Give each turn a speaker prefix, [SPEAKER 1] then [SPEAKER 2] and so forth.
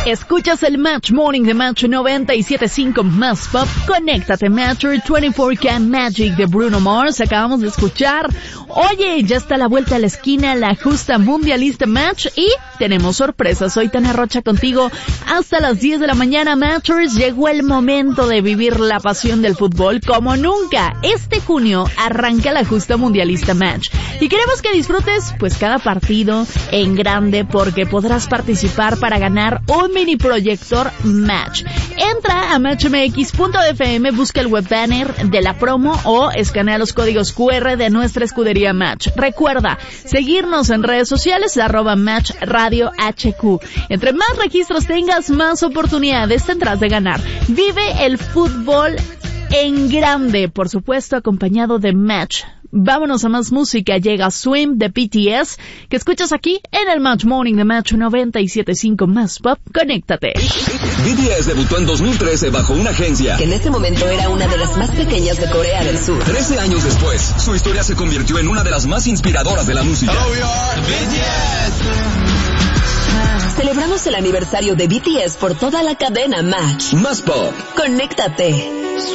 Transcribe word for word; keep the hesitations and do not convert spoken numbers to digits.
[SPEAKER 1] Escuchas el Match Morning de Match noventa y siete punto cinco más pop. Conéctate, Match veinticuatro K Magic de Bruno Mars. Acabamos de escuchar. Oye, ya está a la vuelta a la esquina la justa mundialista Match y tenemos sorpresas. Soy Tania Rocha contigo hasta las diez de la mañana, Matchers. Llegó el momento de vivir la pasión del fútbol como nunca. Este junio arranca la justa mundialista Match y queremos que disfrutes pues cada partido en grande porque podrás participar para ganar un mini proyector Match. Entra a match m x punto f m, busca el web banner de la promo o escanea los códigos cu erre de nuestra escudería Match. Recuerda seguirnos en redes sociales arroba Match Radio H Q. Entre más registros tengas, más oportunidades tendrás de ganar. Vive el fútbol en grande, por supuesto acompañado de Match. Vámonos a más música. Llega Swim de B T S, que escuchas aquí en el Match Morning de Match noventa y siete punto cinco más pop. Conéctate.
[SPEAKER 2] B T S debutó en dos mil trece bajo una agencia
[SPEAKER 3] que en ese momento era una de las más pequeñas de Corea del Sur.
[SPEAKER 2] Trece años después, su historia se convirtió en una de las más inspiradoras de la música.
[SPEAKER 4] Hello, we are B T S.
[SPEAKER 3] Celebramos el aniversario de B T S por toda la cadena Match.
[SPEAKER 2] Más pop.
[SPEAKER 3] Conéctate.